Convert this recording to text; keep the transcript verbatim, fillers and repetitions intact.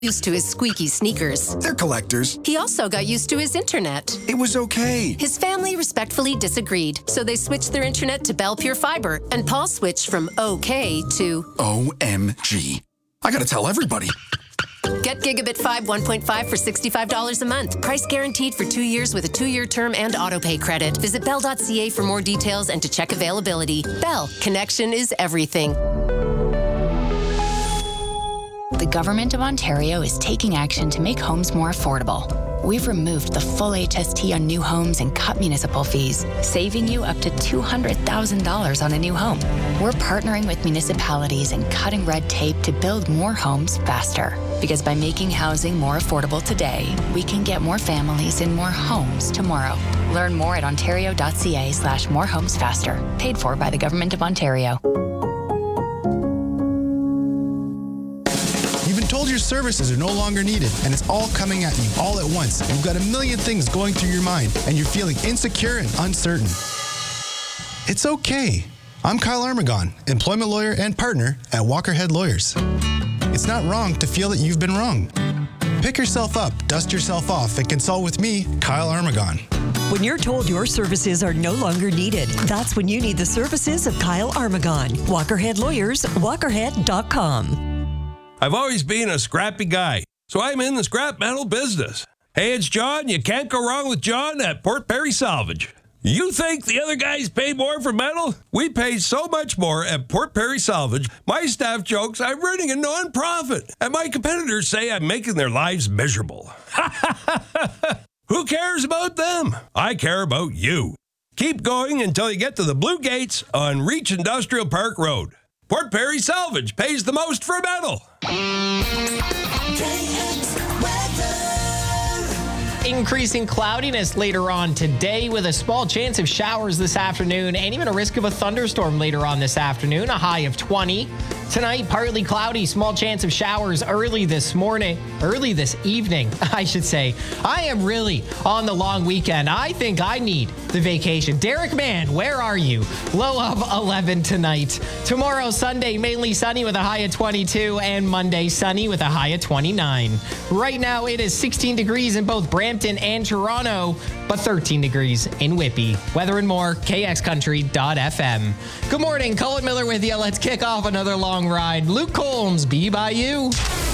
used to his squeaky sneakers. They're collectors. He also got used to his internet. It was okay. His family respectfully disagreed, so they switched their internet to Bell Pure Fiber, and Paul switched from okay to O M G. I gotta tell everybody. Get Gigabit five one point five for sixty-five dollars a month. Price guaranteed for two years with a two-year term and autopay credit. Visit bell dot c a for more details and to check availability. Bell, connection is everything. The Government of Ontario is taking action to make homes more affordable. We've removed the full H S T on new homes and cut municipal fees, saving you up to two hundred thousand dollars on a new home. We're partnering with municipalities and cutting red tape to build more homes faster. Because by making housing more affordable today, we can get more families in more homes tomorrow. Learn more at ontario dot c a slash more homes faster. Paid for by the Government of Ontario. You've been told your services are no longer needed, and it's all coming at you all at once. You've got a million things going through your mind, and you're feeling insecure and uncertain. It's okay. I'm Kyle Armagon, employment lawyer and partner at Walkerhead Lawyers. It's not wrong to feel that you've been wrong. Pick yourself up, dust yourself off, and consult with me, Kyle Armagon. When you're told your services are no longer needed, that's when you need the services of Kyle Armagon. Walkerhead Lawyers, walkerhead dot com. I've always been a scrappy guy, so I'm in the scrap metal business. Hey, it's John. You can't go wrong with John at Port Perry Salvage. You think the other guys pay more for metal? We pay so much more at Port Perry Salvage. My staff jokes I'm running a non-profit, and my competitors say I'm making their lives miserable. Who cares about them? I care about you. Keep going until you get to the Blue Gates on Reach Industrial Park Road. Port Perry Salvage pays the most for metal. Increasing cloudiness later on today with a small chance of showers this afternoon and even a risk of a thunderstorm later on this afternoon, a high of twenty. Tonight, partly cloudy, small chance of showers early this morning, early this evening, I should say. I am really on the long weekend. I think I need the vacation. Derek Mann, where are you? Low of eleven tonight. Tomorrow, Sunday, mainly sunny with a high of twenty-two, and Monday, sunny with a high of twenty-nine. Right now, it is sixteen degrees in both Brampton and Toronto, but thirteen degrees in Whitby. Weather and more, k x country dot f m. Good morning, Colin Miller with you. Let's kick off another long ride. Luke Combs, Be By You.